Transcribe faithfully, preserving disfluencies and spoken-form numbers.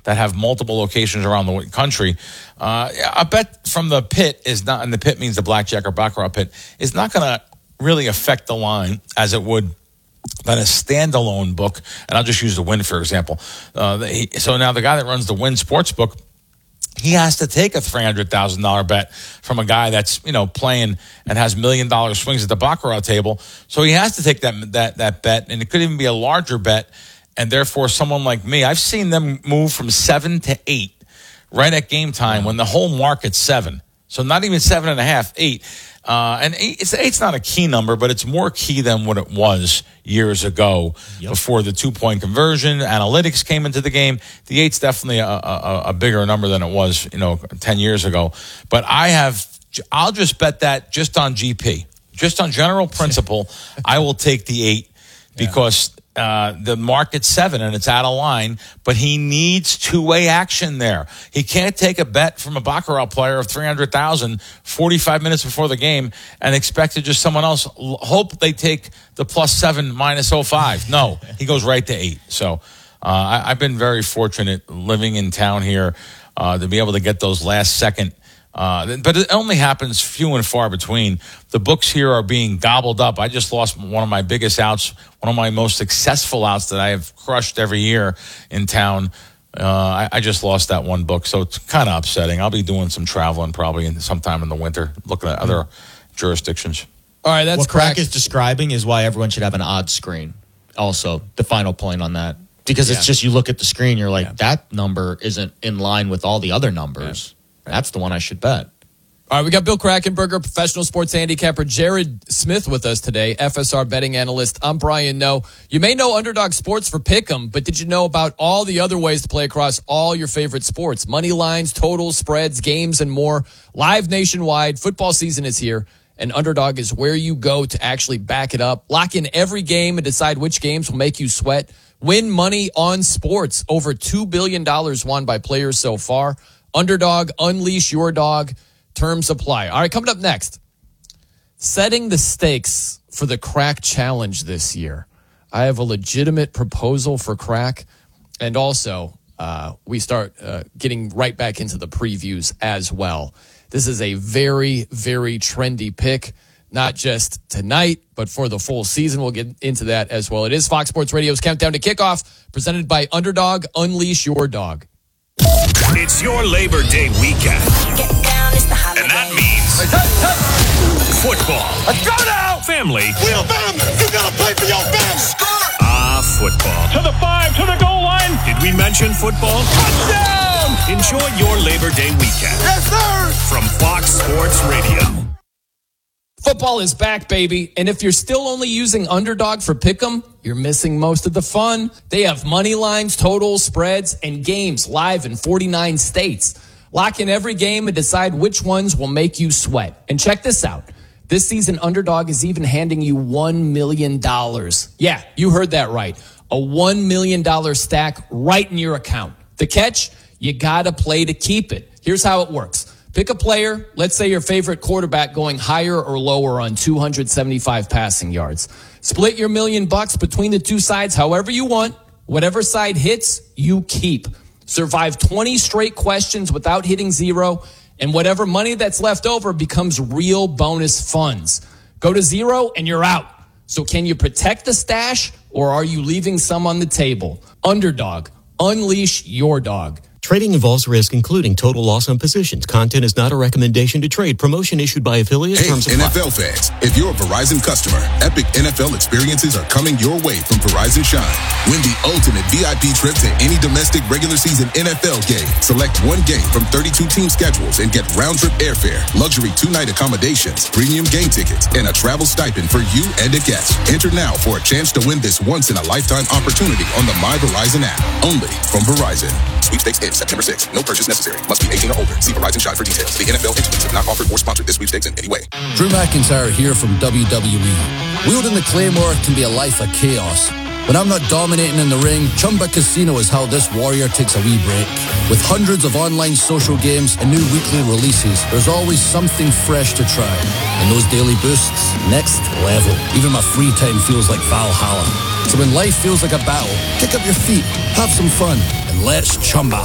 that have multiple locations around the country. Uh, a bet from the pit is not, and the pit means the blackjack or baccarat pit, is not going to really affect the line as it would than a standalone book. And I'll just use the Wynn, for example. Uh, the, so now the guy that runs the Wynn Sportsbook, he has to take a three hundred thousand dollars bet from a guy that's, you know, playing and has million dollar swings at the baccarat table. So he has to take that that that bet, and it could even be a larger bet. And therefore, someone like me, I've seen them move from seven to eight right at game time when the whole market's seven. So not even seven and a half, eight. Uh, and eight, it's, eight's not a key number, but it's more key than what it was years ago yep. before the two-point conversion. Analytics came into the game. The eight's definitely a, a, a bigger number than it was, you know, ten years ago. But I have, I'll just bet that just on G P. Just on general principle, I will take the eight because uh, the market's seven and it's out of line, but he needs two-way action there. He can't take a bet from a baccarat player of three hundred thousand dollars forty-five minutes before the game and expect to just someone else hope they take the plus seven minus oh five. No, he goes right to eight. So uh, I, I've been very fortunate living in town here uh, to be able to get those last second. Uh, but it only happens few and far between. The books here are being gobbled up. I just lost one of my biggest outs, one of my most successful outs that I have crushed every year in town. Uh, I, I just lost that one book, so it's kind of upsetting. I'll be doing some traveling probably in, sometime in the winter, looking at other jurisdictions. All right, that's what correct. Crack is describing is why everyone should have an odds screen. Also, the final point on that. Because yeah. it's just you look at the screen, you're like, yeah. that number isn't in line with all the other numbers. Yeah. That's the one I should bet. All right, we got Bill Krackomberger, professional sports handicapper, Jared Smith with us today, F S R betting analyst. I'm Brian Noe. You may know Underdog Sports for Pick'em, but did you know about all the other ways to play across all your favorite sports? Money lines, totals, spreads, games, and more. Live nationwide. Football season is here, and Underdog is where you go to actually back it up. Lock in every game and decide which games will make you sweat. Win money on sports. Over two billion dollars won by players so far. Underdog, unleash your dog. Terms apply. All right, coming up next, setting the stakes for the Crack Challenge this year. I have a legitimate proposal for Crack, and also uh, we start uh, getting right back into the previews as well. This is a very, very trendy pick, not just tonight, but for the full season. We'll get into that as well. It is Fox Sports Radio's Countdown to Kickoff, presented by Underdog. Unleash your dog. It's your Labor Day weekend. And that means football. Let's go now! Family. We're family. You gotta play for your family. Ah, football. To the five, to the goal line. Did we mention football? Touchdown! Enjoy your Labor Day weekend. Yes, sir! From Fox Sports Radio. Football is back, baby. And if you're still only using Underdog for Pick'em, you're missing most of the fun. They have money lines, totals, spreads, and games live in forty-nine states. Lock in every game and decide which ones will make you sweat. And check this out. This season, Underdog is even handing you one million dollars. Yeah, you heard that right. A one million dollars stack right in your account. The catch? You gotta play to keep it. Here's how it works. Pick a player, let's say your favorite quarterback going higher or lower on two hundred seventy-five passing yards. Split your million bucks between the two sides however you want. Whatever side hits, you keep. Survive twenty straight questions without hitting zero, and whatever money that's left over becomes real bonus funds. Go to zero and you're out. So can you protect the stash, or are you leaving some on the table? Underdog. Unleash your dog. Trading involves risk, including total loss on positions. Content is not a recommendation to trade. Promotion issued by affiliate. Hey, terms N F L fans, if you're a Verizon customer, epic N F L experiences are coming your way from Verizon Shine. Win the ultimate V I P trip to any domestic regular season N F L game. Select one game from thirty-two team schedules and get round-trip airfare, luxury two-night accommodations, premium game tickets, and a travel stipend for you and a guest. Enter now for a chance to win this once-in-a-lifetime opportunity on the My Verizon app. Only from Verizon. Sweepstakes ends September sixth. No purchase necessary. Must be eighteen or older. See Verizon Shine for details. The N F L entities have not offered or sponsored this sweepstakes in any way. Drew McIntyre here from W W E. Wielding the Claymore can be a life of chaos. When I'm not dominating in the ring, Chumba Casino is how this warrior takes a wee break. With hundreds of online social games and new weekly releases, there's always something fresh to try. And those daily boosts, next level. Even my free time feels like Valhalla. So when life feels like a battle, kick up your feet, have some fun, and let's chumba.